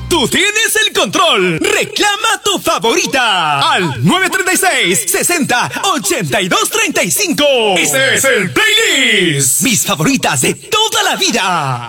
Tú tienes el control. Reclama tu favorita al 936-60-82-35. Este es el playlist. Mis favoritas de toda la vida.